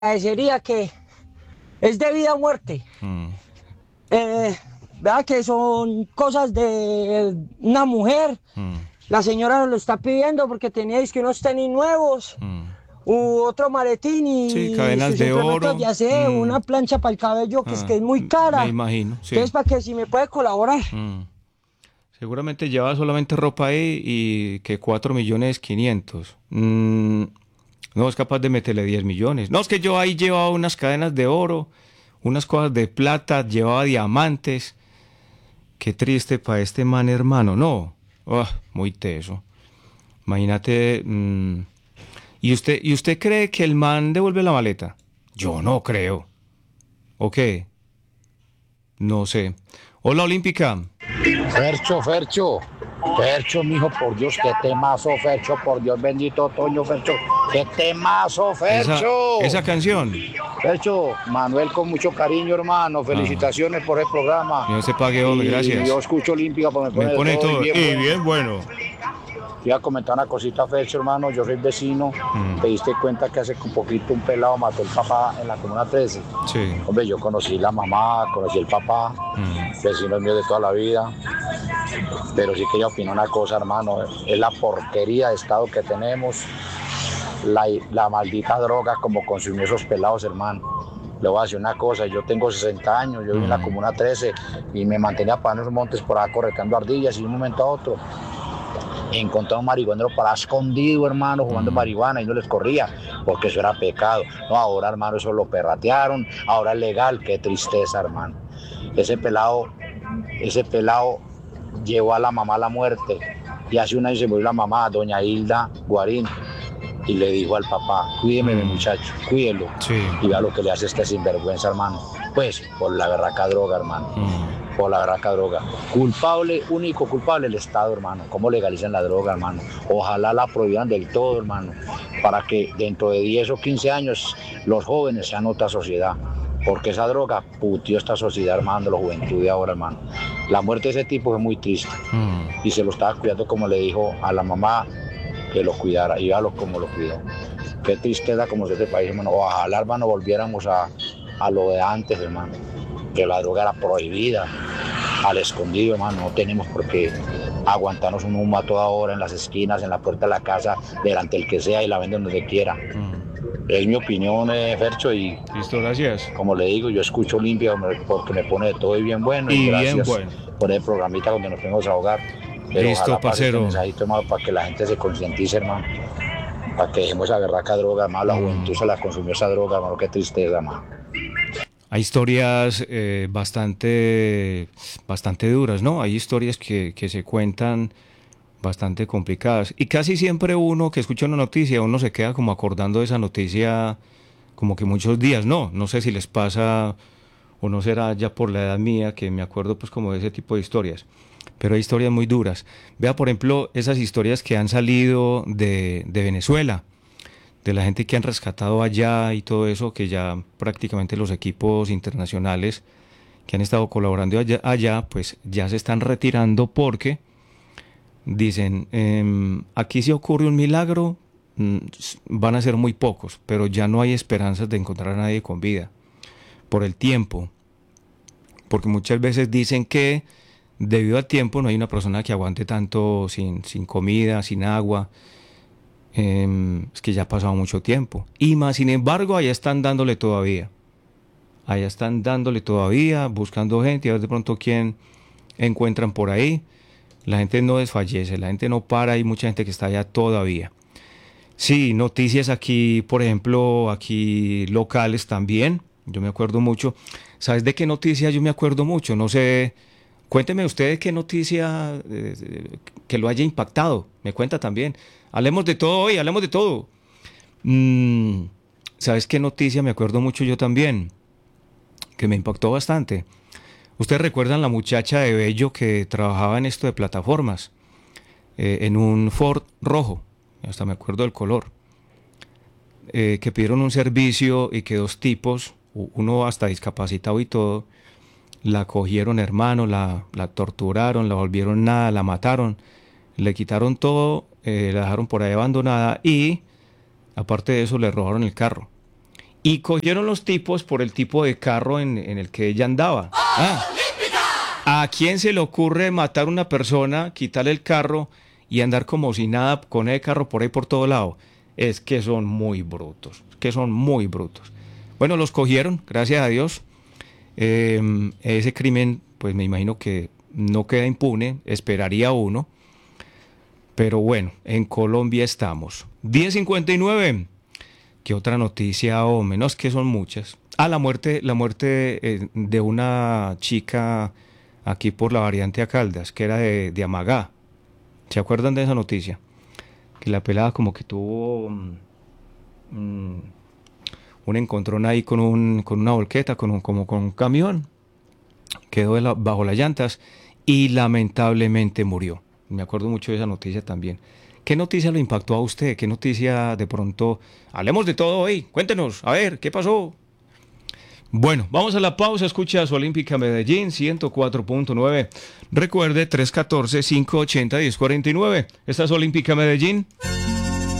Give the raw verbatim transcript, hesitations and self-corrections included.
agradecería que es de vida o muerte. Mm, Eh, Vea que son cosas de una mujer. mm, La señora nos lo está pidiendo porque teníais que unos tenis nuevos, mm. u otro maletín Sí, y cadenas sus de implementos oro. de aseo, Mm, una plancha para el cabello que es que ah, es muy m- me cara. imagino, Entonces, sí. para que si me puede colaborar. Mm. Seguramente lleva solamente ropa ahí y que cuatro millones quinientos. Mm, no es capaz de meterle diez millones. No, es que yo ahí llevaba unas cadenas de oro, unas cosas de plata, llevaba diamantes. Qué triste para este man, hermano. No, ah, muy teso. Imagínate. mm, ¿Y usted, ¿Y usted cree que el man devuelve la maleta? Yo no creo. ¿O qué? No sé. Hola, Olímpica. Fercho, Fercho, Fercho, mijo, por Dios, qué temazo, Fercho, por Dios bendito, Toño, Fercho, qué temazo, Esa, Fercho. esa canción. Fercho, Manuel, con mucho cariño, hermano, Ah, felicitaciones por el programa. Dios te pague, hombre, Y yo gracias. escucho Olímpica, pues me Me pone de pone todo y todo. bien Y bueno. bien bueno. Te iba a comentar una cosita, Fercho, hermano, yo soy vecino, Mm, te diste cuenta que hace un poquito un pelado mató el papá en la Comuna trece. sí. Hombre, yo conocí la mamá, conocí el papá, Mm, vecinos míos de toda la vida. Pero sí que yo opino una cosa, hermano, es la porquería de estado que tenemos, la, la maldita droga como consumió esos pelados, hermano. Le voy a decir una cosa, yo tengo sesenta años, yo viví en la mm, Comuna trece y me mantenía para esos montes por ahí correteando ardillas y de un momento a otro encontré a un marihuanero para escondido, hermano, jugando mm, marihuana y no les corría, porque eso era pecado. No, ahora, hermano, eso lo perratearon, ahora es legal, qué tristeza, hermano. Ese pelado, ese pelado llevó a la mamá a la muerte y hace un año se murió la mamá, doña Hilda Guarín, y le dijo al papá, cuídeme mi mm, muchacho, cuídelo, sí. y vea lo que le hace este sinvergüenza, hermano. Pues por la berraca droga, hermano, Mm, por la berraca droga. Culpable, único culpable, el Estado, hermano. ¿Cómo legalizan la droga, hermano? Ojalá la prohíban del todo, hermano, para que dentro de diez o quince años los jóvenes sean otra sociedad. Porque esa droga putió esta sociedad, hermano, la juventud de ahora, hermano. La muerte de ese tipo es muy triste. mm. Y se lo estaba cuidando como le dijo a la mamá que lo cuidara, y véalo como lo cuidó. Qué tristeza como es este país, hermano. Ojalá, hermano, volviéramos a, a lo de antes, hermano. Que la droga era prohibida, al escondido, hermano. No tenemos por qué aguantarnos un humo a toda hora en las esquinas, en la puerta de la casa, delante del que sea y la venden donde quiera. Mm. Es mi opinión, eh, Fercho, y Listo, gracias. como le digo, yo escucho limpia porque me pone de todo y bien bueno, y Y bien gracias bueno. por el programita donde nos podemos ahogar. Pero Listo, ojalá pase este parcero. mensajito, hermano, para que la gente se concientice, hermano. Para que dejemos esa berraca droga, hermano. La juventud Mm. se la consumió esa droga, hermano. Qué tristeza, hermano. Hay historias eh, bastante, bastante duras, ¿no? Hay historias que, que se cuentan bastante complicadas. Y casi siempre uno que escucha una noticia, uno se queda como acordando de esa noticia como que muchos días. No, no sé si les pasa o no será ya por la edad mía que me acuerdo pues como de ese tipo de historias. Pero hay historias muy duras. Vea, por ejemplo, esas historias que han salido de, de Venezuela, de la gente que han rescatado allá y todo eso, que ya prácticamente los equipos internacionales que han estado colaborando allá, allá pues ya se están retirando porque dicen, eh, aquí si ocurre un milagro, mm, van a ser muy pocos, pero ya no hay esperanzas de encontrar a nadie con vida por el tiempo, porque muchas veces dicen que debido al tiempo no hay una persona que aguante tanto sin, sin comida, sin agua. Eh, es que ya ha pasado mucho tiempo. Y más, sin embargo, allá están dándole todavía. Allá están dándole todavía, buscando gente, a ver de pronto quién encuentran por ahí. La gente no desfallece, la gente no para, hay mucha gente que está allá todavía. Sí, noticias aquí, por ejemplo, aquí locales también. Yo me acuerdo mucho. ¿Sabes de qué noticia yo me acuerdo mucho? No sé. Cuénteme usted qué noticia eh, que lo haya impactado. Me cuenta también. Hablemos de todo hoy, hablemos de todo. Mm, ¿Sabes qué noticia me acuerdo mucho yo también? Que me impactó bastante. ¿Ustedes recuerdan la muchacha de Bello que trabajaba en esto de plataformas? Eh, en un Ford rojo. Hasta me acuerdo del color. Eh, que pidieron un servicio y que dos tipos, uno hasta discapacitado y todo, la cogieron, hermano, la, la torturaron, la volvieron nada, la mataron, le quitaron todo, eh, la dejaron por ahí abandonada y aparte de eso le robaron el carro. y cogieron los tipos por el tipo de carro en, en el que ella andaba. Ah, ¿a quién se le ocurre matar a una persona, quitarle el carro y andar como si nada con el carro por ahí por todo lado? Es que son muy brutos, que son muy brutos. Bueno, los cogieron, gracias a Dios. Eh, ese crimen, pues me imagino que no queda impune, esperaría uno. Pero bueno, en Colombia estamos. diez cincuenta y nueve. ¿Qué otra noticia? O menos que son muchas. Ah, la muerte, la muerte eh, de una chica aquí por la variante a Caldas, que era de, de Amagá. ¿Se acuerdan de esa noticia? Que la pelada como que tuvo um, un encontrón ahí con, un, con una volqueta, con un, como con un camión. Quedó de la, bajo las llantas y lamentablemente murió. Me acuerdo mucho de esa noticia también. ¿Qué noticia lo impactó a usted? ¿Qué noticia de pronto? Hablemos de todo hoy. Cuéntenos. A ver, ¿qué pasó? Bueno, vamos a la pausa. Escucha a su Olímpica Medellín ciento cuatro punto nueve. Recuerde tres uno cuatro, cinco ocho cero, uno cero cuatro nueve. Esta es Olímpica Medellín.